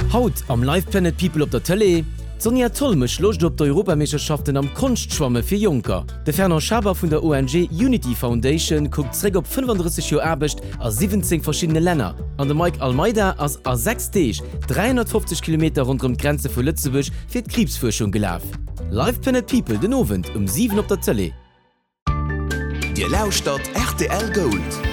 Haut am Live Planet People op der Tele, Sonja Tollmech locht op d'Europameisterschaften am Konstschwamme fir Junker. De Ferner Schaber vun der ONG Unity Foundation guckt zräg op 35 Jo Erbecht a 17 verschiedene Länder. An de Mike Almeida ass a 6 Deeg 350 km rund um Grenze vu Lützebusch fir d'Krebsforschung gelaf. Live Planet People den Novent 7 op der Tele. Dir lauscht dat RTL Gold.